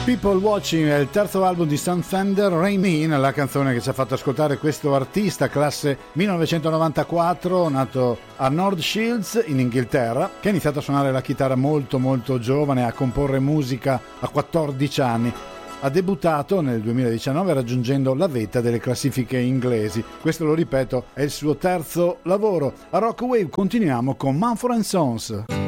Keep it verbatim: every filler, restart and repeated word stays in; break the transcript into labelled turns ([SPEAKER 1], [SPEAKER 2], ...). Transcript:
[SPEAKER 1] People Watching è il terzo album di Stan Fender, Rain In, la canzone che ci ha fatto ascoltare questo artista, classe millenovecentonovantaquattro, nato a North Shields in Inghilterra, che ha iniziato a suonare la chitarra molto molto giovane, a comporre musica a quattordici anni. Ha debuttato nel duemiladiciannove raggiungendo la vetta delle classifiche inglesi. Questo, lo ripeto, è il suo terzo lavoro. A Rock Wave continuiamo con Mumford and Sons.